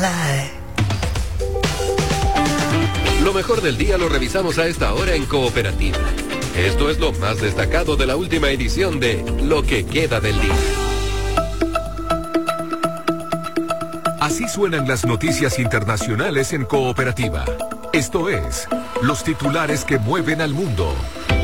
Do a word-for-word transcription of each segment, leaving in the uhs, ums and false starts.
fly. Lo mejor del día lo revisamos a esta hora en Cooperativa. Esto es lo más destacado de la última edición de Lo que queda del día. Así suenan las noticias internacionales en Cooperativa. Esto es, los titulares que mueven al mundo.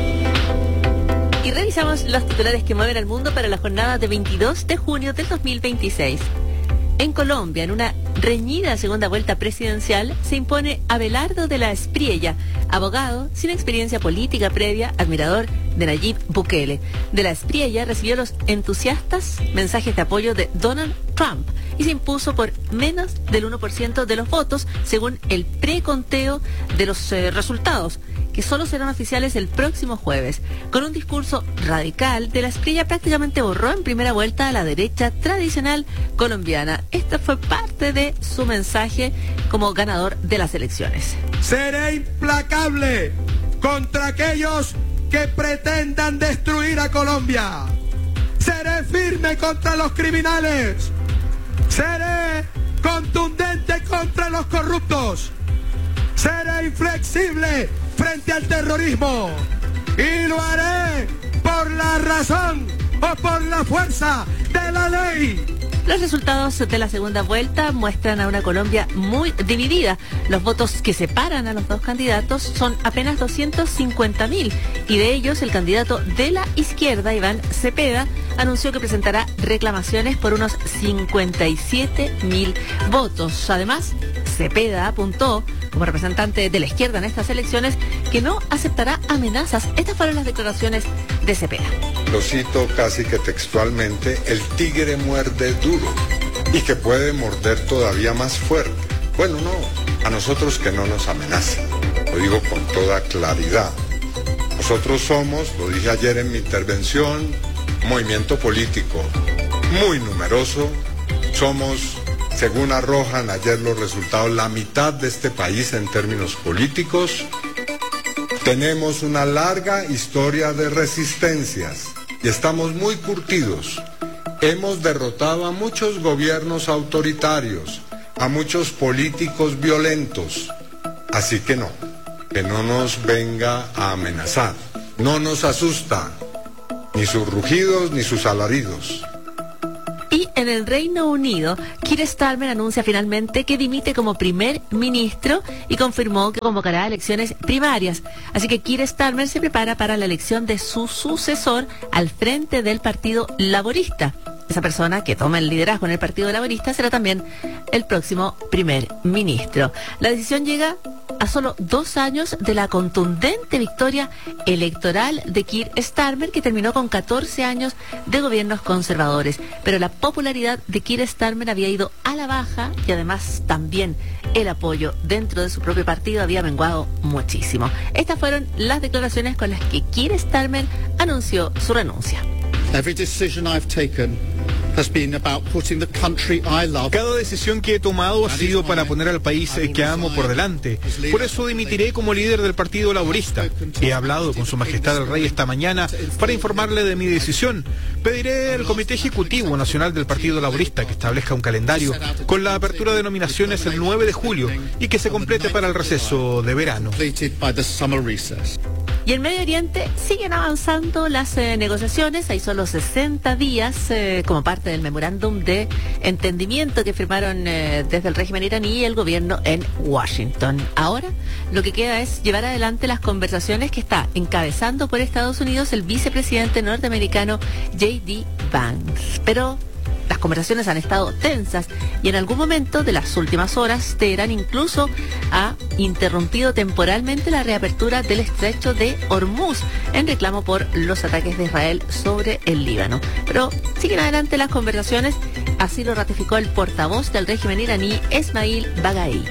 Y revisamos los titulares que mueven al mundo para la jornada de veintidós de junio del dos mil veintiséis. En Colombia, en una reñida segunda vuelta presidencial, se impone Abelardo de la Espriella, abogado sin experiencia política previa, admirador de Nayib Bukele. De la Espriella recibió los entusiastas mensajes de apoyo de Donald Trump y se impuso por menos del uno por ciento de los votos, según el preconteo de los eh, resultados, que solo serán oficiales el próximo jueves. Con un discurso radical, de la Espriella prácticamente borró en primera vuelta a la derecha tradicional colombiana. Esta fue parte de su mensaje como ganador de las elecciones. Seré implacable contra aquellos que pretendan destruir a Colombia. Seré firme contra los criminales. Seré contundente contra los corruptos. Seré inflexible frente al terrorismo. Y lo haré por la razón o por la fuerza de la ley. Los resultados de la segunda vuelta muestran a una Colombia muy dividida. Los votos que separan a los dos candidatos son apenas doscientos cincuenta mil y de ellos el candidato de la izquierda, Iván Cepeda, anunció que presentará reclamaciones por unos cincuenta y siete mil votos. Además, Cepeda apuntó, como representante de la izquierda en estas elecciones, que no aceptará amenazas. Estas fueron las declaraciones de Cepeda. Lo cito casi que textualmente: el tigre muerde duro y que puede morder todavía más fuerte. Bueno, no, a nosotros que no nos amenacen. Lo digo con toda claridad. Nosotros somos, lo dije ayer en mi intervención, un movimiento político muy numeroso. Somos, según arrojan ayer los resultados, la mitad de este país en términos políticos. Tenemos una larga historia de resistencias y estamos muy curtidos. Hemos derrotado a muchos gobiernos autoritarios, a muchos políticos violentos. Así que no, que no nos venga a amenazar. No nos asusta ni sus rugidos ni sus alaridos. Y en el Reino Unido, Keir Starmer anuncia finalmente que dimite como primer ministro y confirmó que convocará elecciones primarias. Así que Keir Starmer se prepara para la elección de su sucesor al frente del Partido Laborista. Esa persona que toma el liderazgo en el Partido Laborista será también el próximo primer ministro. La decisión llega a solo dos años de la contundente victoria electoral de Keir Starmer, que terminó con catorce años de gobiernos conservadores. Pero la popularidad de Keir Starmer había ido a la baja y además también el apoyo dentro de su propio partido había menguado muchísimo. Estas fueron las declaraciones con las que Keir Starmer anunció su renuncia. Every decision I've taken has been about putting the country I love. Cada decisión que he tomado ha sido para poner al país que amo por delante. Por eso dimitiré como líder del Partido Laborista. He hablado con Su Majestad el Rey esta mañana para informarle de mi decisión. Pediré al Comité Ejecutivo Nacional del Partido Laborista que establezca un calendario con la apertura de nominaciones el nueve de julio y que se complete para el receso de verano. Y en Medio Oriente siguen avanzando las eh, negociaciones. Hay solo sesenta días eh, como parte del memorándum de entendimiento que firmaron eh, desde el régimen iraní y el gobierno en Washington. Ahora lo que queda es llevar adelante las conversaciones que está encabezando por Estados Unidos el vicepresidente norteamericano J D Vance. Pero las conversaciones han estado tensas y en algún momento de las últimas horas Teherán incluso ha interrumpido temporalmente la reapertura del estrecho de Hormuz en reclamo por los ataques de Israel sobre el Líbano. Pero siguen adelante las conversaciones, así lo ratificó el portavoz del régimen iraní, Esmail Baghai.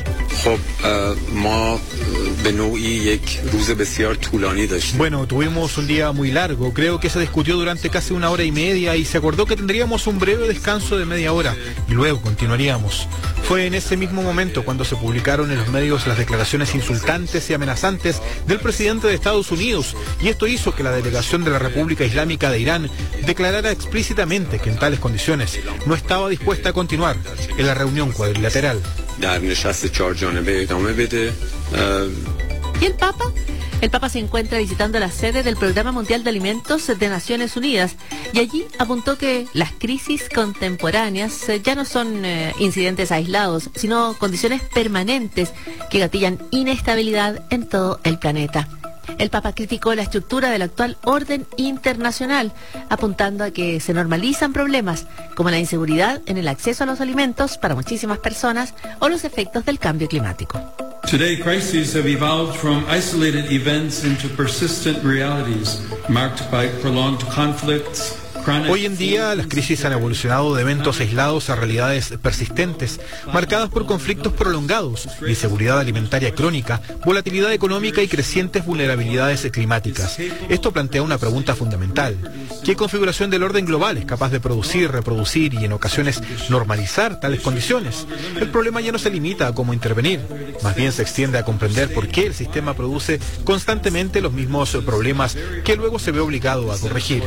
Bueno, tuvimos un día muy largo. Creo que se discutió durante casi una hora y media y se acordó que tendríamos un breve descanso de media hora y luego continuaríamos. Fue en ese mismo momento cuando se publicaron en los medios las declaraciones insultantes y amenazantes del presidente de Estados Unidos, y esto hizo que la delegación de la República Islámica de Irán declarara explícitamente que en tales condiciones no estaba dispuesta a continuar en la reunión cuadrilateral. ¿Y el Papa? El Papa se encuentra visitando la sede del Programa Mundial de Alimentos de Naciones Unidas y allí apuntó que las crisis contemporáneas eh, ya no son eh, incidentes aislados, sino condiciones permanentes que gatillan inestabilidad en todo el planeta. El Papa criticó la estructura del actual orden internacional, apuntando a que se normalizan problemas como la inseguridad en el acceso a los alimentos para muchísimas personas o los efectos del cambio climático. Today, crises have evolved from isolated events into persistent realities marked by prolonged conflicts. Hoy en día, las crisis han evolucionado de eventos aislados a realidades persistentes, marcadas por conflictos prolongados, inseguridad alimentaria crónica, volatilidad económica y crecientes vulnerabilidades climáticas. Esto plantea una pregunta fundamental. ¿Qué configuración del orden global es capaz de producir, reproducir y en ocasiones normalizar tales condiciones? El problema ya no se limita a cómo intervenir, más bien se extiende a comprender por qué el sistema produce constantemente los mismos problemas que luego se ve obligado a corregir.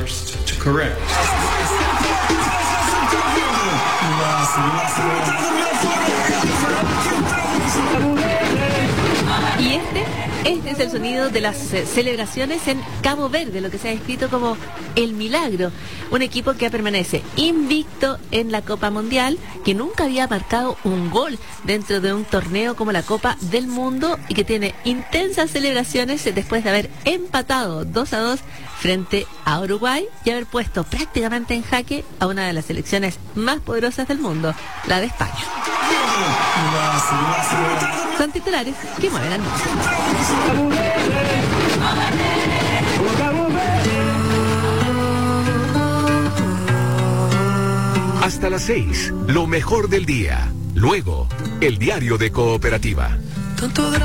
Y este, este es el sonido de las eh, celebraciones en Cabo Verde, lo que se ha descrito como el milagro. Un equipo que permanece invicto en la Copa Mundial, que nunca había marcado un gol dentro de un torneo como la Copa del Mundo y que tiene intensas celebraciones después de haber empatado dos a dos frente a Uruguay y haber puesto prácticamente en jaque a una de las selecciones más poderosas del mundo, la de España. Son titulares que mueven al mundo. Hasta las seis, lo mejor del día. Luego, el diario de Cooperativa.